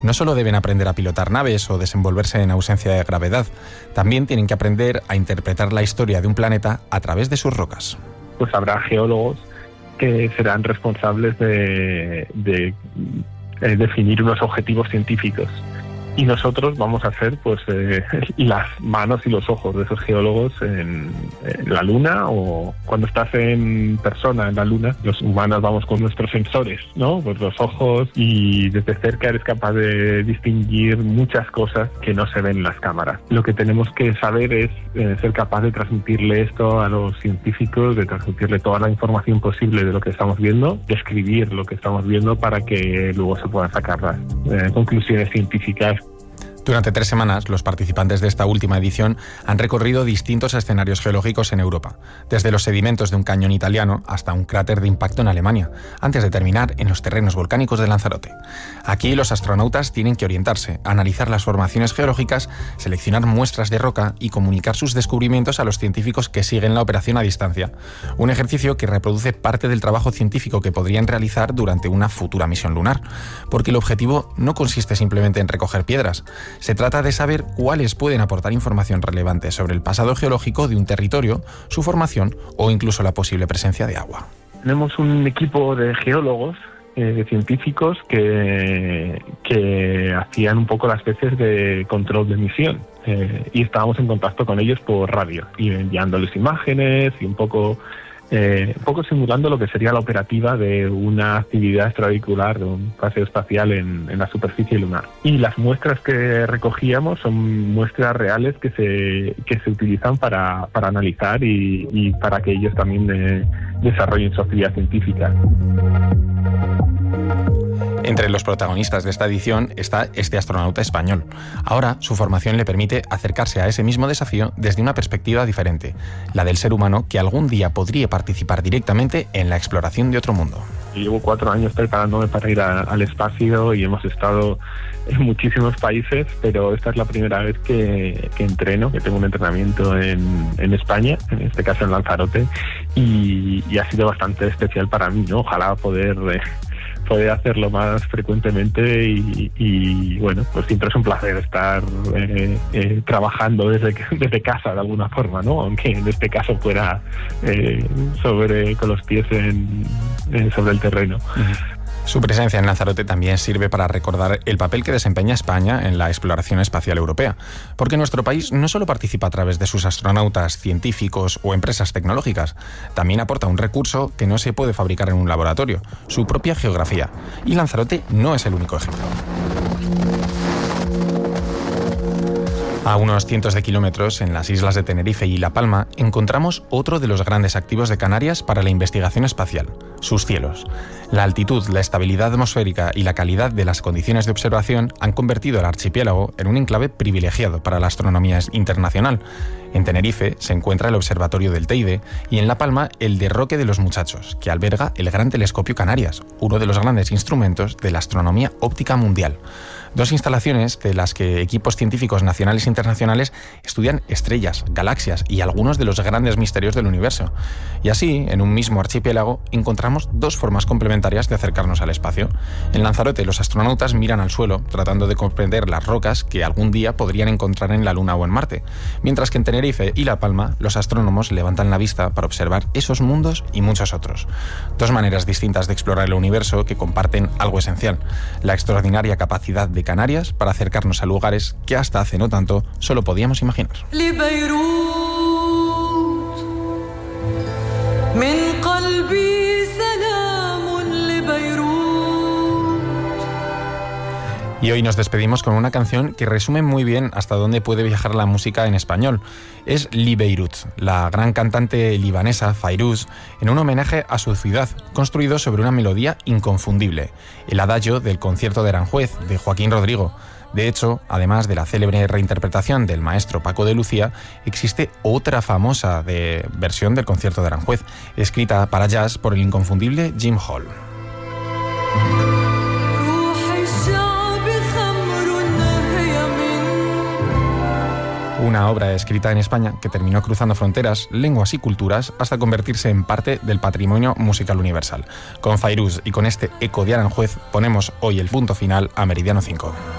No solo deben aprender a pilotar naves o desenvolverse en ausencia de gravedad, también tienen que aprender a interpretar la historia de un planeta a través de sus rocas. Pues habrá geólogos que serán responsables de definir unos objetivos científicos. Y nosotros vamos a ser pues las manos y los ojos de esos geólogos en la Luna, o cuando estás en persona en la Luna, los humanos vamos con nuestros sensores, ¿no? Pues los ojos, y desde cerca eres capaz de distinguir muchas cosas que no se ven en las cámaras. Lo que tenemos que saber es ser capaz de transmitirle esto a los científicos, de transmitirle toda la información posible de lo que estamos viendo, describir lo que estamos viendo para que luego se puedan sacar las conclusiones científicas. Durante 3 semanas, los participantes de esta última edición han recorrido distintos escenarios geológicos en Europa, desde los sedimentos de un cañón italiano hasta un cráter de impacto en Alemania, antes de terminar en los terrenos volcánicos de Lanzarote. Aquí los astronautas tienen que orientarse, analizar las formaciones geológicas, seleccionar muestras de roca y comunicar sus descubrimientos a los científicos que siguen la operación a distancia. Un ejercicio que reproduce parte del trabajo científico que podrían realizar durante una futura misión lunar, porque el objetivo no consiste simplemente en recoger piedras. Se trata de saber cuáles pueden aportar información relevante sobre el pasado geológico de un territorio, su formación o incluso la posible presencia de agua. Tenemos un equipo de geólogos, de científicos que hacían un poco las veces de control de misión, y estábamos en contacto con ellos por radio y enviándoles imágenes y un poco simulando lo que sería la operativa de una actividad extravehicular, de un paseo espacial en la superficie lunar. Y las muestras que recogíamos son muestras reales que se utilizan para analizar y para que ellos también desarrollen su actividad científica. Entre los protagonistas de esta edición está este astronauta español. Ahora, su formación le permite acercarse a ese mismo desafío desde una perspectiva diferente, la del ser humano que algún día podría participar directamente en la exploración de otro mundo. Llevo 4 años preparándome para ir al espacio y hemos estado en muchísimos países, pero esta es la primera vez que entreno, que tengo un entrenamiento en España, en este caso en Lanzarote, y ha sido bastante especial para mí, ¿no? Ojalá poder hacerlo más frecuentemente y bueno, pues siempre es un placer estar trabajando desde casa de alguna forma, ¿no? Aunque en este caso fuera con los pies sobre el terreno. Su presencia en Lanzarote también sirve para recordar el papel que desempeña España en la exploración espacial europea, porque nuestro país no solo participa a través de sus astronautas, científicos o empresas tecnológicas, también aporta un recurso que no se puede fabricar en un laboratorio, su propia geografía, y Lanzarote no es el único ejemplo. A unos cientos de kilómetros, en las islas de Tenerife y La Palma, encontramos otro de los grandes activos de Canarias para la investigación espacial, sus cielos. La altitud, la estabilidad atmosférica y la calidad de las condiciones de observación han convertido al archipiélago en un enclave privilegiado para la astronomía internacional. En Tenerife se encuentra el Observatorio del Teide y en La Palma el de Roque de los Muchachos, que alberga el Gran Telescopio Canarias, uno de los grandes instrumentos de la astronomía óptica mundial. 2 instalaciones de las que equipos científicos nacionales e internacionales estudian estrellas, galaxias y algunos de los grandes misterios del universo. Y así, en un mismo archipiélago, encontramos 2 formas complementarias de acercarnos al espacio. En Lanzarote, los astronautas miran al suelo, tratando de comprender las rocas que algún día podrían encontrar en la Luna o en Marte, mientras que en Tenerife y La Palma, los astrónomos levantan la vista para observar esos mundos y muchos otros. 2 maneras distintas de explorar el universo que comparten algo esencial: la extraordinaria capacidad de Canarias para acercarnos a lugares que hasta hace no tanto solo podíamos imaginar. Y hoy nos despedimos con una canción que resume muy bien hasta dónde puede viajar la música en español. Es Li Beirut, la gran cantante libanesa Fairuz, en un homenaje a su ciudad, construido sobre una melodía inconfundible, el adagio del concierto de Aranjuez, de Joaquín Rodrigo. De hecho, además de la célebre reinterpretación del maestro Paco de Lucía, existe otra famosa versión del concierto de Aranjuez, escrita para jazz por el inconfundible Jim Hall. Una obra escrita en España que terminó cruzando fronteras, lenguas y culturas hasta convertirse en parte del patrimonio musical universal. Con Fairuz y con este eco de Aranjuez ponemos hoy el punto final a Meridiano 5.